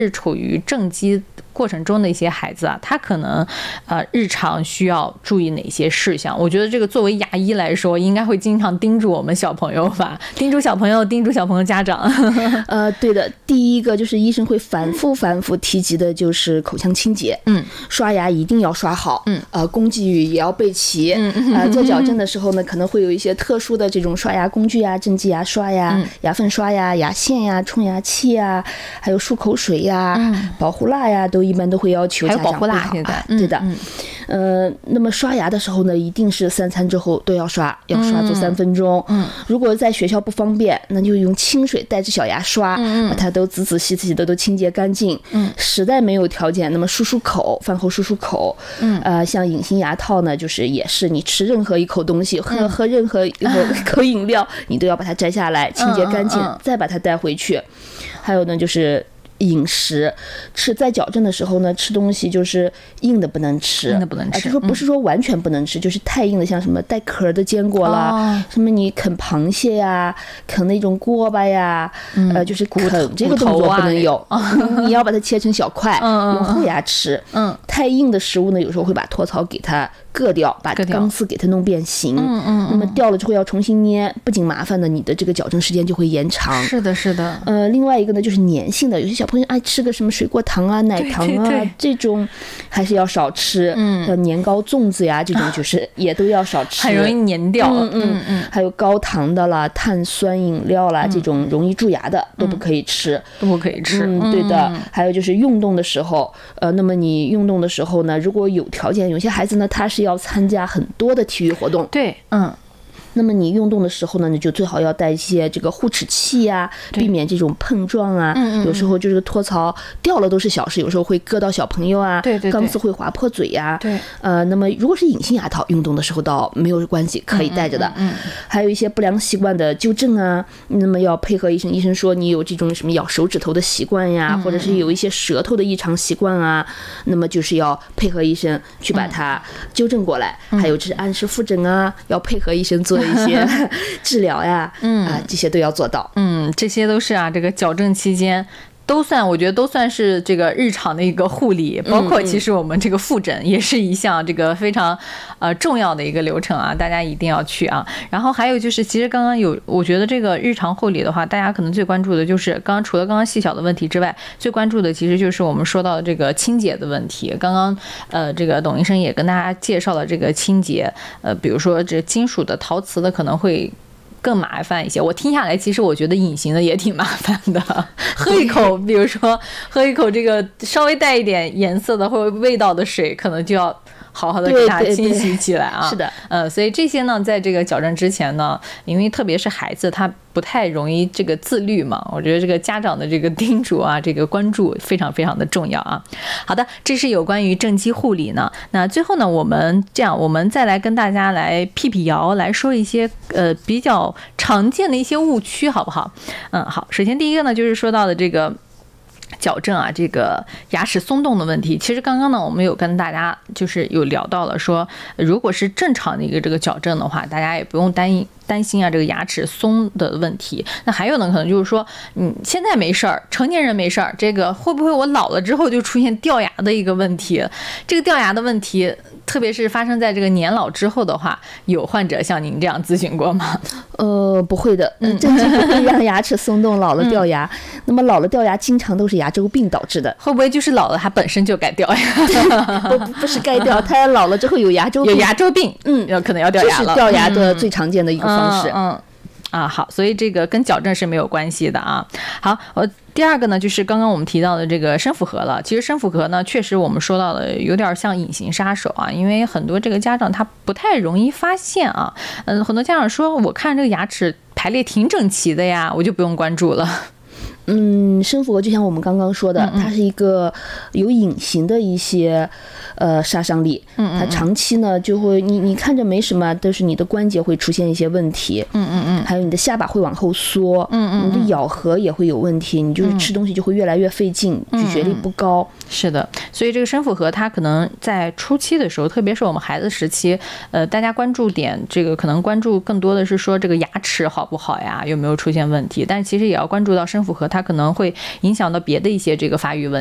是处于正畸过程中的一些孩子啊，他可能日常需要注意哪些事项？我觉得这个作为牙医来说，应该会经常叮嘱我们小朋友吧，叮嘱小朋友家长。 对的，第一个就是医生会反复提及的就是口腔清洁，刷牙一定要刷好，工具也要备齐，做矫正的时候呢，可能会有一些特殊的这种刷牙工具啊，正畸牙刷呀、牙缝刷呀、牙线呀、冲牙器呀，还有漱口水呀、保护蜡呀，一般都会要求家长备好。 还有保护蜡现在， 对的。那么刷牙的时候呢，一定是3餐之后都要刷，要刷足3分钟。如果在学校不方便，那就用清水带着小牙刷，把它都仔细的都清洁干净。实在没有条件，那么漱口，饭后漱口。像隐形牙套呢，就是也是你吃任何一口东西，喝任何一口饮料，你都要把它摘下来，清洁干净，再把它带回去。还有呢，就是饮食，在矫正的时候呢，吃东西就是硬的不能吃，就说不是说完全不能吃，就是太硬的，像什么带壳的坚果啦，什么你啃螃蟹呀，啃那种锅巴呀，就是啃这个动作不能有，你要把它切成小块，用后牙吃。太硬的食物呢，有时候会把托槽给它硌掉，把钢丝给它弄变形。那么掉了之后要重新捏，不仅麻烦呢，你的这个矫正时间就会延长。 是的。 另外一个呢，就是粘性的，有些小朋友爱吃个什么水果糖啊、奶糖啊，这种还是要少吃。像年糕、粽子呀，这种就是也都要少吃， 很容易粘掉。 还有高糖的啦、碳酸饮料啦，这种容易蛀牙的都不可以吃，对的。还有就是运动的时候，那么你运动的时候呢，如果有条件，有些孩子呢，他是要参加很多的体育活动。 对， 那么你运动的时候呢，你就最好要带一些这个护齿器呀，避免这种碰撞啊。有时候就是托槽掉了都是小事，有时候会硌到小朋友啊，钢丝会划破嘴呀。那么如果是隐形牙套，运动的时候倒没有关系，可以带着的。还有一些不良习惯的纠正啊，那么要配合医生，医生说你有这种什么咬手指头的习惯呀，或者是有一些舌头的异常习惯啊，那么就是要配合医生去把它纠正过来。还有就是按时复诊啊，要配合医生做一些治疗呀，这些都要做到。 这些都是这个矫正期间我觉得都算是这个日常的一个护理，包括其实我们这个复诊也是一项这个非常重要的一个流程啊，大家一定要去啊。然后还有就是，其实刚刚我觉得这个日常护理的话，大家可能最关注的就是除了刚刚细小的问题之外，最关注的其实就是我们说到的这个清洁的问题。刚刚这个董医生也跟大家介绍了这个清洁，比如说这金属的、陶瓷的可能会更麻烦一些。我听下来，其实我觉得隐形的也挺麻烦的。喝一口，比如说喝一口这个稍微带一点颜色的或者味道的水，可能就要好好的给它清洗起来啊。 是的， 所以这些呢，在这个矫正之前呢，因为特别是孩子他不太容易这个自律嘛，我觉得这个家长的这个叮嘱啊，这个关注非常非常的重要啊。好的，这是有关于正畸护理呢。那最后呢，我们再来跟大家来辟谣，来说一些比较常见的一些误区，好不好？好。首先第一个呢，就是说到的这个矫正啊，这个牙齿松动的问题。其实刚刚呢，我们有跟大家就是有聊到了说，如果是正常的一个这个矫正的话，大家也不用担心啊这个牙齿松的问题。那还有呢，可能就是说，现在没事儿，成年人没事儿，这个会不会我老了之后就出现掉牙的一个问题？这个掉牙的问题，特别是发生在这个年老之后的话，有患者像您这样咨询过吗？ 不会的，正畸不会让牙齿松动，老了掉牙。那么老了掉牙，经常都是牙周病导致的。 会不会就是老了它本身就该掉牙？ 不是该掉，它老了之后有牙周病， 可能要掉牙了。 这是掉牙的最常见的一个方式。 好，所以这个跟矫正是没有关系的啊。好，第二个呢，就是刚刚我们提到的这个深复合了。其实深复合呢，确实我们说到的有点像隐形杀手啊，因为很多这个家长他不太容易发现啊。很多家长说，我看这个牙齿排列挺整齐的呀，我就不用关注了。 深复合就像我们刚刚说的，它是一个有隐形的一些杀伤力。它长期呢就会你看着没什么，但是你的关节会出现一些问题。还有你的下巴会往后缩。你的咬合也会有问题，你就是吃东西就会越来越费劲，咀嚼力不高。 是的，所以这个深复合它可能在初期的时候，特别是我们孩子时期，大家关注点这个可能关注更多的是说这个牙齿好不好呀，有没有出现问题，但其实也要关注到深复合它可能会影响到别的一些这个发育问